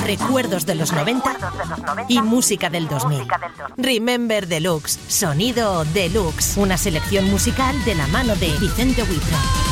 recuerdos de los 90 y música del 2000. Remember Deluxe, sonido deluxe, una selección musical de la mano de Vicente Huitro.